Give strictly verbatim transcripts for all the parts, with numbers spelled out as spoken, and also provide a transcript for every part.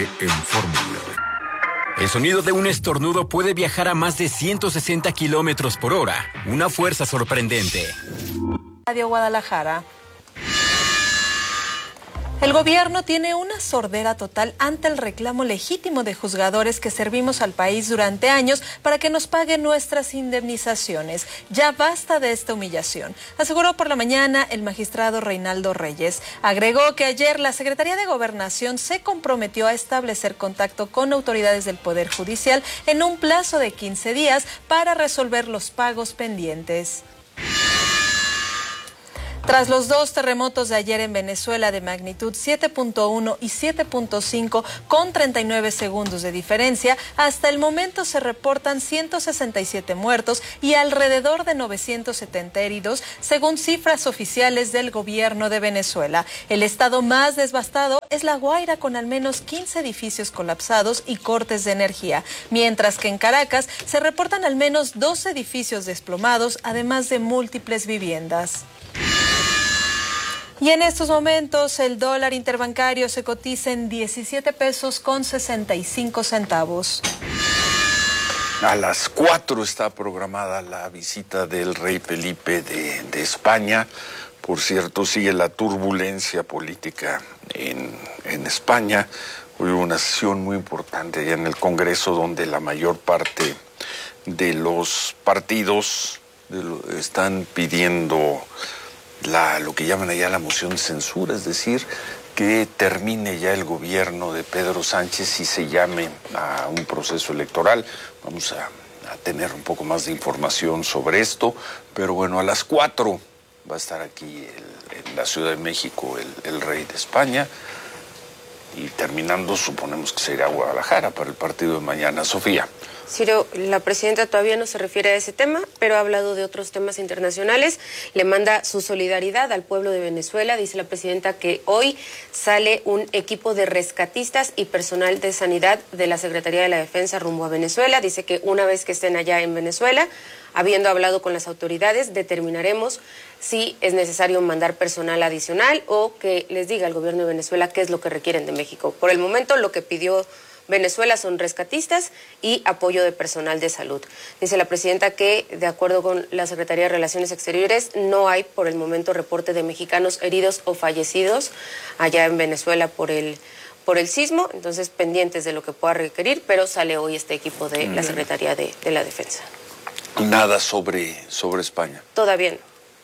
En Fórmula. El sonido de un estornudo puede viajar a más de ciento sesenta kilómetros por hora. Una fuerza sorprendente. Radio Guadalajara. El gobierno tiene una sordera total ante el reclamo legítimo de juzgadores que servimos al país durante años para que nos paguen nuestras indemnizaciones. Ya basta de esta humillación, aseguró por la mañana el magistrado Reinaldo Reyes. Agregó que ayer la Secretaría de Gobernación se comprometió a establecer contacto con autoridades del Poder Judicial en un plazo de quince días para resolver los pagos pendientes. Tras los dos terremotos de ayer en Venezuela de magnitud siete punto uno y siete punto cinco con treinta y nueve segundos de diferencia, hasta el momento se reportan ciento sesenta y siete muertos y alrededor de novecientos setenta heridos, según cifras oficiales del gobierno de Venezuela. El estado más devastado es La Guaira, con al menos quince edificios colapsados y cortes de energía, mientras que en Caracas se reportan al menos dos edificios desplomados, además de múltiples viviendas. Y en estos momentos el dólar interbancario se cotiza en diecisiete pesos con sesenta y cinco centavos. A las cuatro está programada la visita del rey Felipe de, de España. Por cierto, sigue la turbulencia política en, en España. Hoy hubo una sesión muy importante allá en el Congreso, donde la mayor parte de los partidos de lo, están pidiendo La, lo que llaman allá la moción de censura, es decir, que termine ya el gobierno de Pedro Sánchez y se llame a un proceso electoral. Vamos a, a tener un poco más de información sobre esto, pero bueno, a las cuatro va a estar aquí el, en la Ciudad de México el, el rey de España, y terminando suponemos que se irá a Guadalajara para el partido de mañana. Sofía. Ciro, la presidenta todavía no se refiere a ese tema, pero ha hablado de otros temas internacionales. Le manda su solidaridad al pueblo de Venezuela. Dice la presidenta que hoy sale un equipo de rescatistas y personal de sanidad de la Secretaría de la Defensa rumbo a Venezuela. Dice que una vez que estén allá en Venezuela, habiendo hablado con las autoridades, determinaremos si es necesario mandar personal adicional o que les diga al gobierno de Venezuela qué es lo que requieren de México. Por el momento, lo que pidió Venezuela son rescatistas y apoyo de personal de salud. Dice la presidenta que, de acuerdo con la Secretaría de Relaciones Exteriores, no hay por el momento reporte de mexicanos heridos o fallecidos allá en Venezuela por el, por el sismo, entonces pendientes de lo que pueda requerir, pero sale hoy este equipo de la Secretaría de, de la Defensa. Nada sobre, sobre España. Todavía no.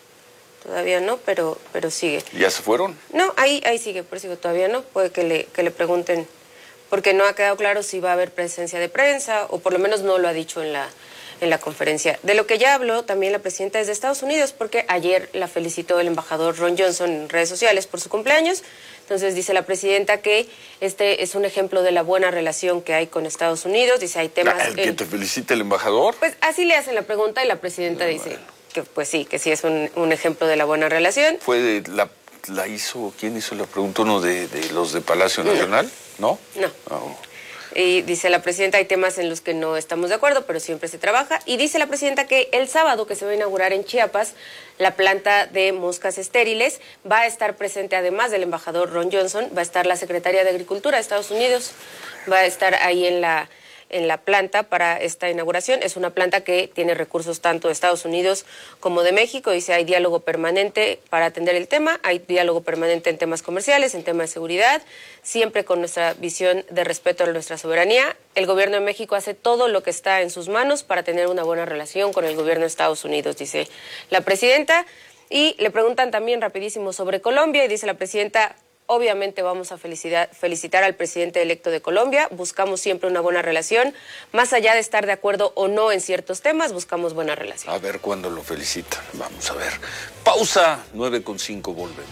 Todavía no, pero, pero sigue. ¿Ya se fueron? No, ahí, ahí sigue, por eso todavía no. Puede que le, que le pregunten, porque no ha quedado claro si va a haber presencia de prensa, o por lo menos no lo ha dicho en la, en la conferencia. De lo que ya habló también la presidenta es de Estados Unidos, porque ayer la felicitó el embajador Ron Johnson en redes sociales por su cumpleaños. Entonces dice la presidenta que este es un ejemplo de la buena relación que hay con Estados Unidos. Dice, hay temas... ¿El que te felicite el embajador? Pues así le hacen la pregunta y la presidenta no, dice... Bueno. Que pues sí, que sí es un, un ejemplo de la buena relación. ¿Fue de la, la hizo, quién hizo la pregunta? ¿Uno de, de los de Palacio Nacional? ¿No? No. Oh. Y dice la presidenta, hay temas en los que no estamos de acuerdo, pero siempre se trabaja. Y dice la presidenta que el sábado que se va a inaugurar en Chiapas la planta de moscas estériles, va a estar presente, además del embajador Ron Johnson, va a estar la secretaria de Agricultura de Estados Unidos, va a estar ahí en la... en la planta para esta inauguración. Es una planta que tiene recursos tanto de Estados Unidos como de México. Dice, hay diálogo permanente para atender el tema, hay diálogo permanente en temas comerciales, en temas de seguridad, siempre con nuestra visión de respeto a nuestra soberanía. El gobierno de México hace todo lo que está en sus manos para tener una buena relación con el gobierno de Estados Unidos, dice la presidenta. Y le preguntan también rapidísimo sobre Colombia y dice la presidenta, obviamente vamos a felicitar, felicitar al presidente electo de Colombia, buscamos siempre una buena relación, más allá de estar de acuerdo o no en ciertos temas, buscamos buena relación. A ver cuándo lo felicitan, vamos a ver. Pausa, nueve con cinco, volvemos.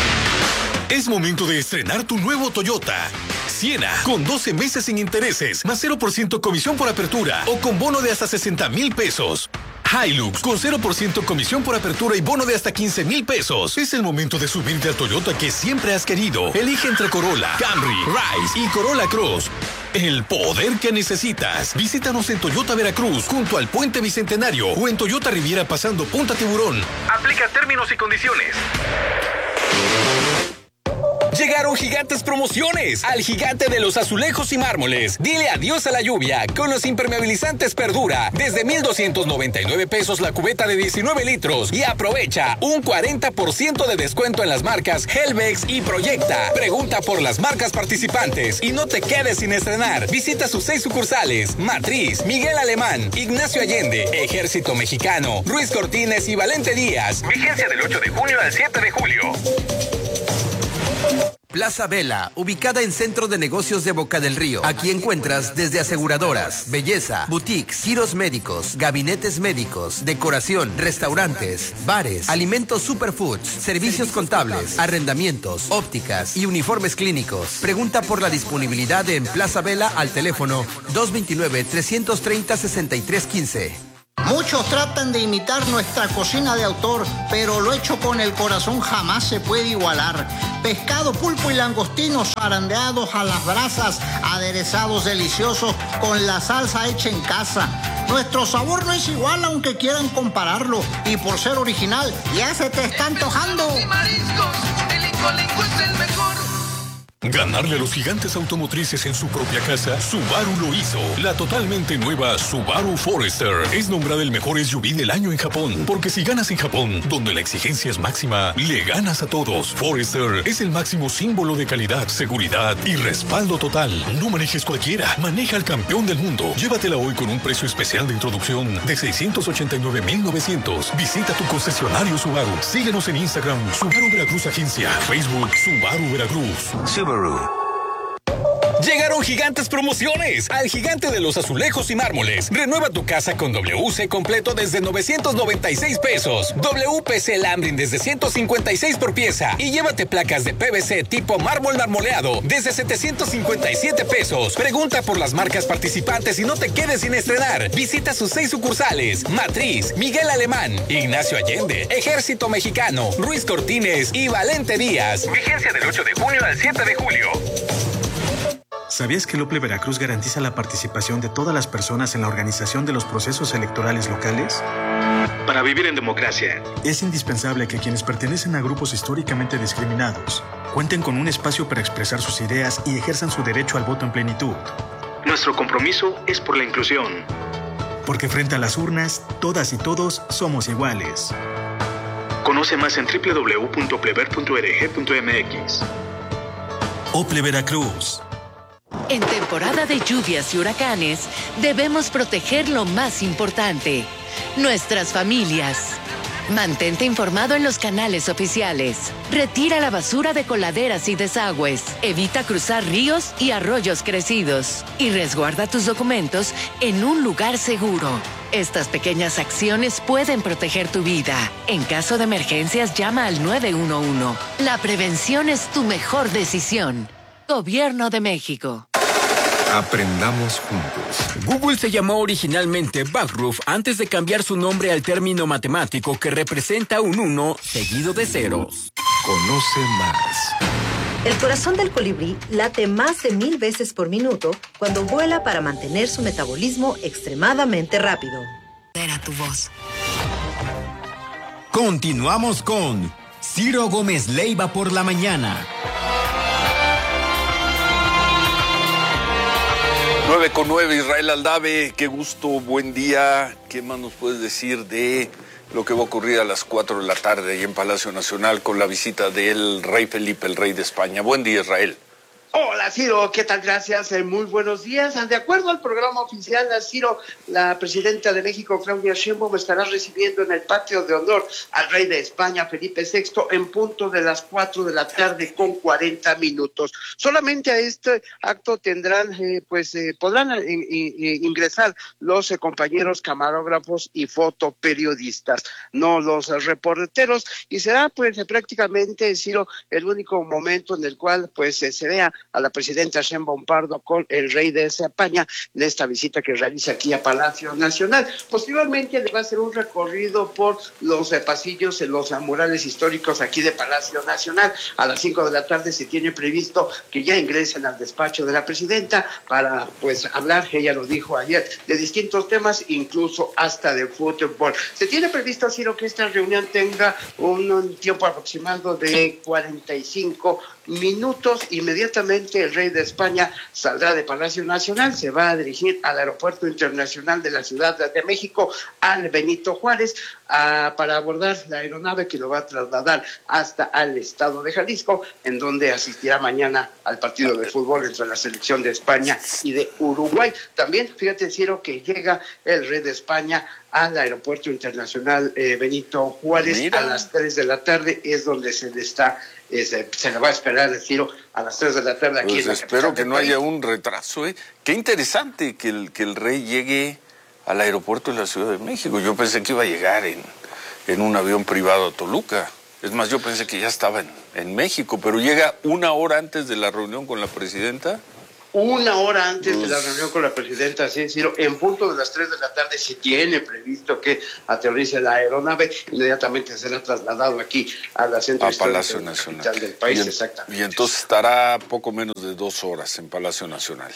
Es momento de estrenar tu nuevo Toyota Siena, con doce meses sin intereses, más cero por ciento comisión por apertura o con bono de hasta sesenta mil pesos. Hilux, con cero por ciento comisión por apertura y bono de hasta quince mil pesos. Es el momento de subirte al Toyota que siempre has querido. Elige entre Corolla, Camry, Rise y Corolla Cross. El poder que necesitas. Visítanos en Toyota Veracruz, junto al Puente Bicentenario, o en Toyota Riviera pasando Punta Tiburón. Aplica términos y condiciones. Llegaron gigantes promociones al gigante de los azulejos y mármoles. Dile adiós a la lluvia con los impermeabilizantes Perdura. Desde mil doscientos noventa y nueve pesos la cubeta de diecinueve litros. Y aprovecha un cuarenta por ciento de descuento en las marcas Helvex y Proyecta. Pregunta por las marcas participantes y no te quedes sin estrenar. Visita sus seis sucursales: Matriz, Miguel Alemán, Ignacio Allende, Ejército Mexicano, Ruiz Cortines y Valente Díaz. Vigencia del ocho de junio al siete de julio. Plaza Vela, ubicada en Centro de Negocios de Boca del Río. Aquí encuentras desde aseguradoras, belleza, boutiques, giros médicos, gabinetes médicos, decoración, restaurantes, bares, alimentos superfoods, servicios contables, arrendamientos, ópticas y uniformes clínicos. Pregunta por la disponibilidad en Plaza Vela al teléfono dos veintinueve, trescientos treinta, sesenta y tres quince. Muchos tratan de imitar nuestra cocina de autor, pero lo hecho con el corazón jamás se puede igualar. Pescado, pulpo y langostinos zarandeados a las brasas, aderezados deliciosos con la salsa hecha en casa. Nuestro sabor no es igual aunque quieran compararlo, y por ser original ya se te está antojando. Ganarle a los gigantes automotrices en su propia casa, Subaru lo hizo. La totalmente nueva Subaru Forester es nombrada el mejor S U V del año en Japón, porque si ganas en Japón, donde la exigencia es máxima, le ganas a todos. Forester es el máximo símbolo de calidad, seguridad y respaldo total. No manejes cualquiera, maneja al campeón del mundo. Llévatela hoy con un precio especial de introducción de seiscientos ochenta y nueve mil novecientos. Visita tu concesionario Subaru. Síguenos en Instagram, Subaru Veracruz Agencia, Facebook, Subaru Veracruz. Subaru. Llegaron gigantes promociones al gigante de los azulejos y mármoles. Renueva tu casa con W C completo desde novecientos noventa y seis pesos. W P C Lambrin desde ciento cincuenta y seis por pieza. Y llévate placas de P V C tipo mármol marmoleado desde setecientos cincuenta y siete pesos. Pregunta por las marcas participantes y no te quedes sin estrenar. Visita sus seis sucursales: Matriz, Miguel Alemán, Ignacio Allende, Ejército Mexicano, Ruiz Cortines y Valente Díaz. Vigencia del ocho de junio al siete de julio. ¿Sabías que el O P L E Veracruz garantiza la participación de todas las personas en la organización de los procesos electorales locales? Para vivir en democracia, es indispensable que quienes pertenecen a grupos históricamente discriminados cuenten con un espacio para expresar sus ideas y ejerzan su derecho al voto en plenitud. Nuestro compromiso es por la inclusión, porque frente a las urnas, todas y todos somos iguales. Conoce más en doble u doble u doble u punto pleber punto r g punto m x. O P L E Veracruz. En temporada de lluvias y huracanes, debemos proteger lo más importante: nuestras familias. Mantente informado en los canales oficiales. Retira la basura de coladeras y desagües. Evita cruzar ríos y arroyos crecidos. Y resguarda tus documentos en un lugar seguro. Estas pequeñas acciones pueden proteger tu vida. En caso de emergencias, llama al nueve uno uno. La prevención es tu mejor decisión. Gobierno de México. Aprendamos juntos. Google se llamó originalmente Backroof antes de cambiar su nombre al término matemático que representa un uno seguido de ceros. Conoce más. El corazón del colibrí late más de mil veces por minuto cuando vuela para mantener su metabolismo extremadamente rápido. Era tu voz. Continuamos con Ciro Gómez Leiva por la mañana. nueve con nueve, Israel Aldave, qué gusto, buen día. ¿Qué más nos puedes decir de lo que va a ocurrir a las cuatro de la tarde ahí en Palacio Nacional con la visita del rey Felipe, el rey de España? Buen día, Israel. Hola, Ciro, ¿qué tal? Gracias, eh, muy buenos días. De acuerdo al programa oficial, Ciro, la presidenta de México, Claudia Sheinbaum, estará recibiendo en el patio de honor al rey de España, Felipe sexto, en punto de las cuatro de la tarde con cuarenta minutos. Solamente a este acto tendrán, eh, pues, eh, podrán eh, eh, ingresar los eh, compañeros camarógrafos y fotoperiodistas, no los eh, reporteros, y será, pues, eh, prácticamente, Ciro, el único momento en el cual, pues, eh, se vea a la presidenta Sheinbaum Pardo con el rey de España en esta visita que realiza aquí a Palacio Nacional. Posteriormente le va a hacer un recorrido por los eh, pasillos, en los murales históricos aquí de Palacio Nacional. A las cinco de la tarde se tiene previsto que ya ingresen al despacho de la presidenta para, pues, hablar, ella lo dijo ayer, de distintos temas, incluso hasta de fútbol. Se tiene previsto, Ciro, que esta reunión tenga un, un tiempo aproximado de cuarenta y cinco minutos. Inmediatamente el rey de España saldrá de Palacio Nacional, se va a dirigir al Aeropuerto Internacional de la Ciudad de México, al Benito Juárez, a, para abordar la aeronave que lo va a trasladar hasta al estado de Jalisco, en donde asistirá mañana al partido de fútbol entre la selección de España y de Uruguay. También, fíjate, Ciro, que llega el rey de España al Aeropuerto Internacional eh, Benito Juárez. Mira. A las tres de la tarde es donde se le está, eh, se, se le va a esperar el Ciro a las tres de la tarde aquí pues en la espero que no país. haya un retraso, ¿eh? Qué interesante que el, que el rey llegue al aeropuerto de la Ciudad de México. Yo pensé que iba a llegar en, en un avión privado a Toluca. Es más, yo pensé que ya estaba en, en México, pero llega una hora antes de la reunión con la presidenta. Una hora antes pues... de la reunión con la presidenta, sí, Ciro, en punto de las tres de la tarde se tiene previsto que aterrice la aeronave, inmediatamente será trasladado aquí a la centro a Palacio Nacional del país, y, exactamente. Y entonces estará poco menos de dos horas en Palacio Nacional.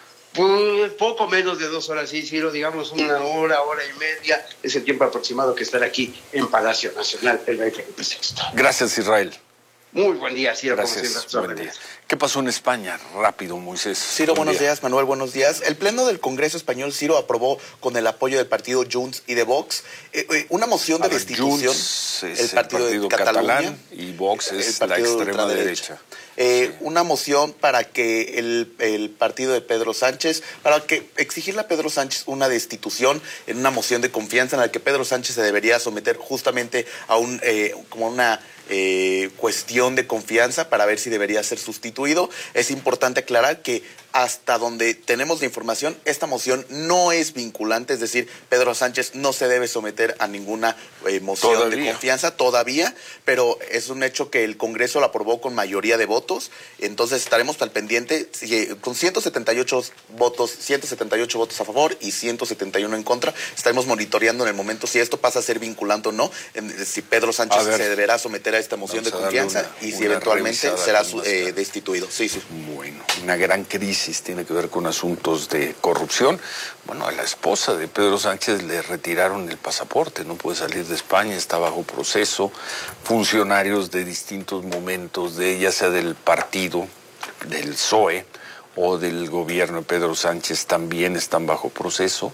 Pues poco menos de dos horas, sí, Ciro, digamos una hora, hora y media, es el tiempo aproximado que estará aquí en Palacio Nacional el rey Felipe sexto. Gracias, Israel. Muy buen día, Ciro. Gracias, como buen día. ¿Qué pasó en España? Rápido, Moisés. Ciro, buen buenos día. días, Manuel, buenos días. El Pleno del Congreso Español, Ciro, aprobó con el apoyo del partido Junts y de Vox eh, eh, una moción de ver, destitución. Junts es el partido, el partido de Cataluña catalán y Vox es la extrema derecha. derecha. Eh, sí. Una moción para que el, el partido de Pedro Sánchez, para que exigirle a Pedro Sánchez una destitución en una moción de confianza en la que Pedro Sánchez se debería someter justamente a un eh, como una Eh, cuestión de confianza para ver si debería ser sustituido. Es importante aclarar que hasta donde tenemos la información, esta moción no es vinculante, es decir, Pedro Sánchez no se debe someter a ninguna eh, moción ¿Todavía? de confianza todavía, pero es un hecho que el Congreso lo aprobó con mayoría de votos, entonces estaremos al pendiente si, con ciento setenta y ocho votos, ciento setenta y ocho votos a favor y ciento setenta y uno en contra, estaremos monitoreando en el momento si esto pasa a ser vinculante o no, en, si Pedro Sánchez se deberá someter a esta moción Vamos de confianza una, y si eventualmente será eh, destituido. Sí, sí. Bueno, una gran crisis tiene que ver con asuntos de corrupción. Bueno, a la esposa de Pedro Sánchez le retiraron el pasaporte, no puede salir de España, está bajo proceso. Funcionarios de distintos momentos, de ya sea del partido, del P S O E o del gobierno de Pedro Sánchez, también están bajo proceso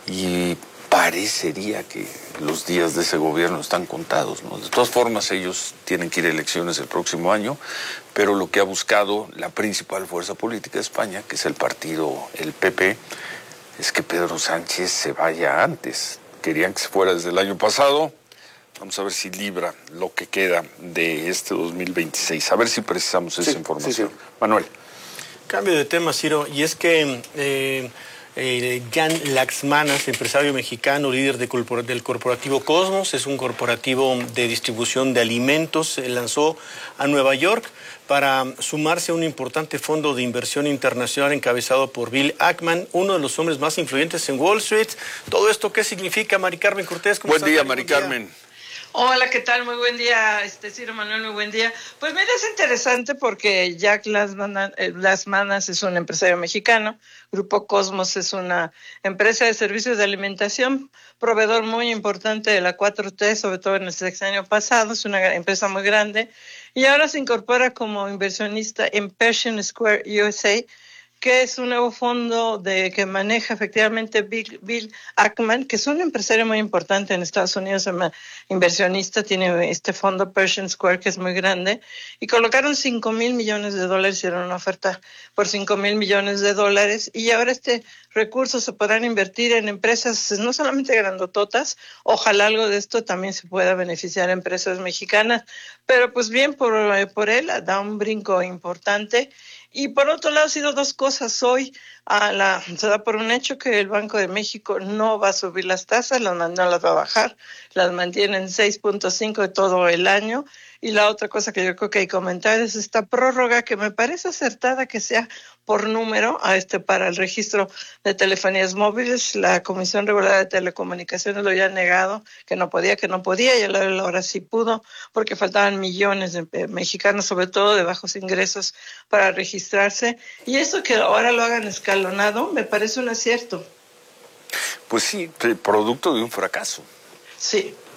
y parecería que los días de ese gobierno están contados, ¿no? De todas formas, ellos tienen que ir a elecciones el próximo año, pero lo que ha buscado la principal fuerza política de España, que es el partido, el P P, es que Pedro Sánchez se vaya antes. Querían que se fuera desde el año pasado. Vamos a ver si libra lo que queda de este dos mil veintiséis. A ver si precisamos esa sí, información. Sí, sí. Manuel. Cambio de tema, Ciro, y es que... Eh, Eh, Jan Laxmanas, empresario mexicano, líder de corpor del corporativo Cosmos, es un corporativo de distribución de alimentos, se lanzó a Nueva York para sumarse a un importante fondo de inversión internacional encabezado por Bill Ackman, uno de los hombres más influyentes en Wall Street. ¿Todo esto qué significa, Mari Carmen Cortés? ¿Cómo Buen día, Mari Carmen. Hola, ¿qué tal? Muy buen día, este Ciro Manuel, muy buen día. Pues mira, es interesante porque Jack Laxmanas es un empresario mexicano, Grupo Cosmos es una empresa de servicios de alimentación, proveedor muy importante de la cuatro T, sobre todo en el sexenio pasado, es una empresa muy grande, y ahora se incorpora como inversionista en Pershing Square U S A, que es un nuevo fondo de que maneja efectivamente Bill, Bill Ackman, que es un empresario muy importante en Estados Unidos, inversionista, tiene este fondo Pershing Square, que es muy grande, y colocaron cinco mil millones de dólares, hicieron una oferta por cinco mil millones de dólares, y ahora este recurso se podrán invertir en empresas no solamente grandototas, ojalá algo de esto también se pueda beneficiar a empresas mexicanas, pero pues bien por, por él, da un brinco importante. Y por otro lado, ha sido dos cosas. Hoy a la, se da por un hecho que el Banco de México no va a subir las tasas, las, no las va a bajar, las mantiene en seis punto cinco de todo el año. Y la otra cosa que yo creo que hay que comentar es esta prórroga que me parece acertada que sea por número a este para el registro de telefonías móviles. La Comisión Regular de Telecomunicaciones lo había negado, que no podía, que no podía, y ahora sí pudo, porque faltaban millones de mexicanos, sobre todo de bajos ingresos, para registrarse. Y eso que ahora lo hagan escalonado, me parece un acierto. Pues sí, producto de un fracaso. Sí.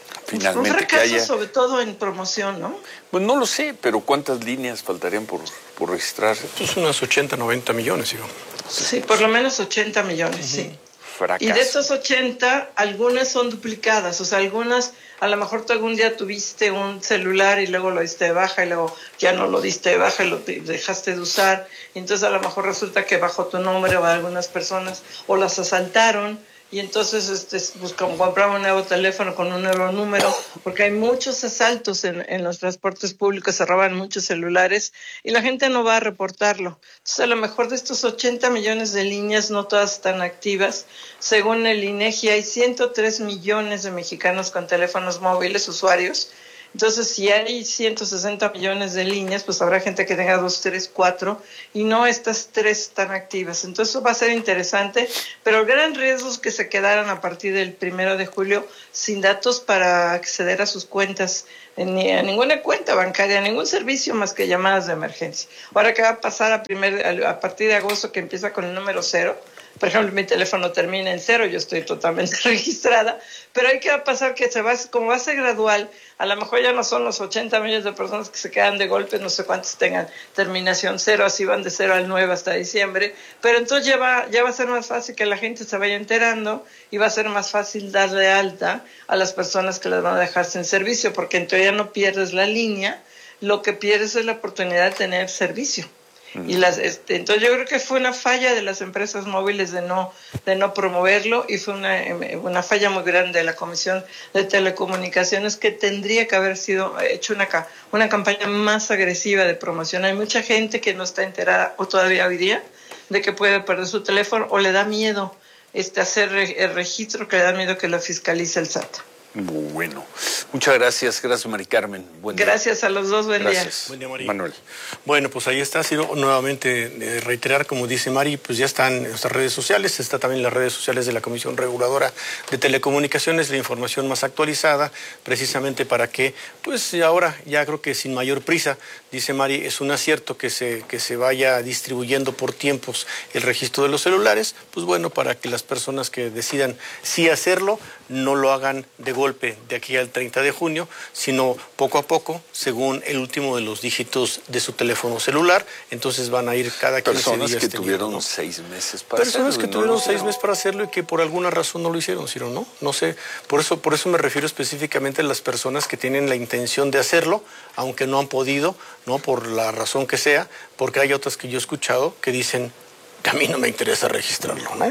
finalmente un fracaso, que haya... sobre todo en promoción, ¿no? Pues no lo sé, pero ¿cuántas líneas faltarían por, por registrarse? Pues unas ochenta, noventa millones, digo. Sí, por lo menos ochenta millones, uh-huh. sí. Fracaso. Y de estos ochenta, algunas son duplicadas, o sea, algunas, a lo mejor tú algún día tuviste un celular y luego lo diste de baja y luego ya no lo diste de baja y lo dejaste de usar, y entonces a lo mejor resulta que bajó tu número a algunas personas o las asaltaron. Y entonces este, pues, como compraba un nuevo teléfono con un nuevo número, porque hay muchos asaltos en, en los transportes públicos, se roban muchos celulares y la gente no va a reportarlo. Entonces a lo mejor de estos ochenta millones de líneas no todas están activas. Según el INEGI hay ciento tres millones de mexicanos con teléfonos móviles, usuarios. Entonces, si hay ciento sesenta millones de líneas, pues habrá gente que tenga dos, tres, cuatro, y no estas tres están activas. Entonces, eso va a ser interesante, pero el gran riesgo es que se quedaran a partir del primero de julio sin datos para acceder a sus cuentas, ni a ninguna cuenta bancaria, a ningún servicio más que llamadas de emergencia. Ahora, ¿qué va a pasar a, primer, a partir de agosto, que empieza con el número cero? Por ejemplo, mi teléfono termina en cero, yo estoy totalmente registrada, pero ahí qué va a pasar que se va, como va a ser gradual, a lo mejor ya no son los ochenta millones de personas que se quedan de golpe, no sé cuántos tengan terminación cero, así van de cero al nueve hasta diciembre, pero entonces ya va, ya va a ser más fácil que la gente se vaya enterando y va a ser más fácil darle alta a las personas que las van a dejar sin servicio, porque en teoría no pierdes la línea, lo que pierdes es la oportunidad de tener servicio. Y las, este, entonces yo creo que fue una falla de las empresas móviles de no de no promoverlo, y fue una, una falla muy grande de la Comisión de Telecomunicaciones, que tendría que haber sido hecho una, una campaña más agresiva de promoción. Hay mucha gente que no está enterada, o todavía hoy día, de que puede perder su teléfono, o le da miedo este hacer el registro, que le da miedo que lo fiscalice el S A T. Bueno, muchas gracias, gracias Mari Carmen. Buen día. Gracias a los dos, buen gracias. día. Buen día, Mari. Manuel. Bueno, pues ahí está, Ciro, nuevamente eh, reiterar, como dice Mari, pues ya están en nuestras redes sociales, está también en las redes sociales de la Comisión Reguladora de Telecomunicaciones, la información más actualizada, precisamente para que, pues ahora ya creo que sin mayor prisa, dice Mari, es un acierto que se, que se vaya distribuyendo por tiempos el registro de los celulares, pues bueno, para que las personas que decidan sí hacerlo, no lo hagan de golpe de aquí al treinta de junio, sino poco a poco, según el último de los dígitos de su teléfono celular. Entonces van a ir cada quince personas días. que teniendo, tuvieron ¿no? seis meses para Personas hacerlo. que No tuvieron seis meses para hacerlo y que por alguna razón no lo hicieron, Ciro, ¿no? No sé, por eso, por eso me refiero específicamente a las personas que tienen la intención de hacerlo, aunque no han podido, ¿no? Por la razón que sea, porque hay otras que yo he escuchado que dicen que a mí no me interesa registrarlo, ¿no?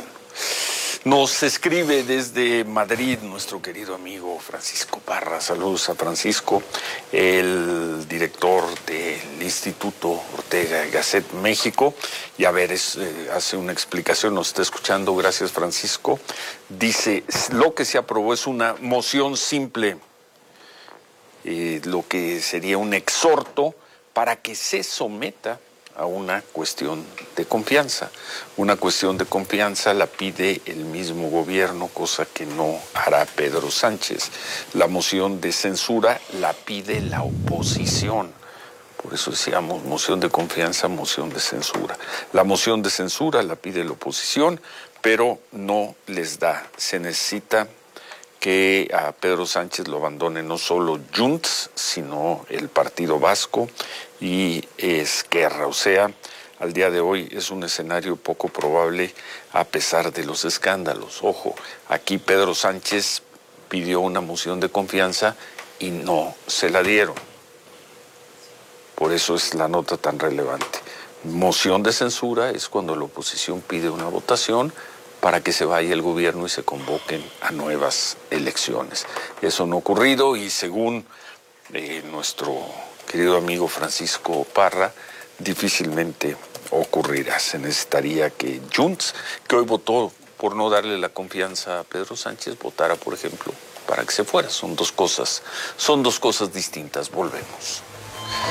Nos escribe desde Madrid nuestro querido amigo Francisco Parra. Saludos a Francisco, el director del Instituto Ortega y Gasset México. Y a ver, es, eh, hace una explicación, nos está escuchando, gracias Francisco. Dice, lo que se aprobó es una moción simple, eh, lo que sería un exhorto para que se someta a una cuestión de confianza. Una cuestión de confianza la pide el mismo gobierno, cosa que no hará Pedro Sánchez. La moción de censura la pide la oposición. Por eso decíamos moción de confianza, moción de censura. La moción de censura la pide la oposición, pero no les da. Se necesita que a Pedro Sánchez lo abandone no solo Junts, sino el Partido Vasco y Esquerra. O sea, al día de hoy es un escenario poco probable a pesar de los escándalos. Ojo, aquí Pedro Sánchez pidió una moción de confianza y no se la dieron. Por eso es la nota tan relevante. Moción de censura es cuando la oposición pide una votación para que se vaya el gobierno y se convoquen a nuevas elecciones. Eso no ha ocurrido y según eh, nuestro querido amigo Francisco Parra, difícilmente ocurrirá. Se necesitaría que Junts, que hoy votó por no darle la confianza a Pedro Sánchez, votara, por ejemplo, para que se fuera. Son dos cosas, son dos cosas distintas. Volvemos.